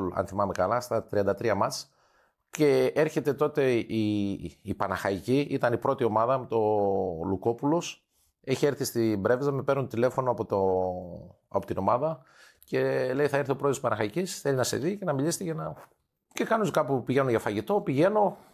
γκολ, αν θυμάμαι καλά, στα 33 μάτς. Και έρχεται τότε η Παναχαϊκή, ήταν η πρώτη ομάδα με το Λουκόπουλος. Έχει έρθει στην Πρέβεζα, με παίρνουν τηλέφωνο από την ομάδα και λέει: θα έρθει ο πρόεδρος της Παναχαϊκής, θέλει να σε δει και να μιλήσει. Και κάνω κάπου, πηγαίνω για φαγητό, πηγαίνω.